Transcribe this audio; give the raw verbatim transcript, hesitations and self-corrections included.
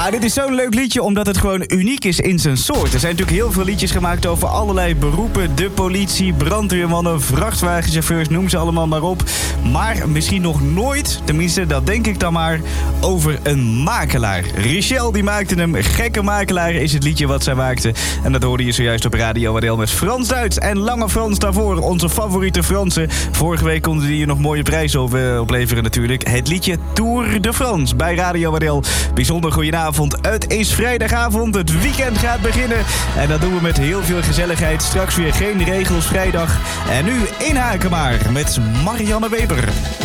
Ja, dit is zo'n leuk liedje omdat het gewoon uniek is in zijn soort. Er zijn natuurlijk heel veel liedjes gemaakt over allerlei beroepen. De politie, brandweermannen, vrachtwagenchauffeurs, noem ze allemaal maar op. Maar misschien nog nooit, tenminste dat denk ik dan maar, over een makelaar. Richelle die maakte hem. Gekke makelaar is het liedje wat zij maakte. En dat hoorde je zojuist op Radio Waddel met Frans Duits. En Lange Frans daarvoor, onze favoriete Fransen. Vorige week konden die hier nog mooie prijzen op, uh, opleveren natuurlijk. Het liedje Tour de France bij Radio Waddel. Bijzonder goedenavond. Het is vrijdagavond, het weekend gaat beginnen. En dat doen we met heel veel gezelligheid. Straks weer geen regels vrijdag. En nu inhaken maar met Marianne Weber.